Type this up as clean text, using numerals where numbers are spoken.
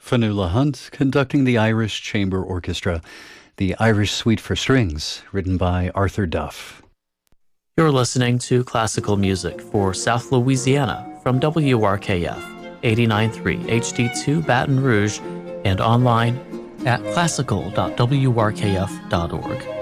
Fanula Hunt conducting the Irish Chamber Orchestra, the Irish Suite for Strings, written by Arthur Duff. You're listening to classical music for South Louisiana from WRKF 89.3 HD2 Baton Rouge and online at classical.wrkf.org.